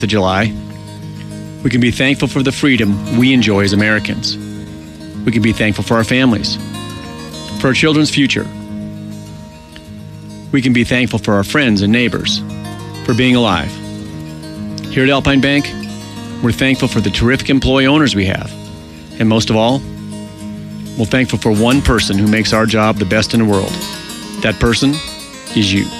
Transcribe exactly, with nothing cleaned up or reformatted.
of July. We can be thankful for the freedom we enjoy as Americans. We can be thankful for our families, for our children's future. We can be thankful for our friends and neighbors, for being alive. Here at Alpine Bank, we're thankful for the terrific employee owners we have. And most of all, we're thankful for one person who makes our job the best in the world. That person is you.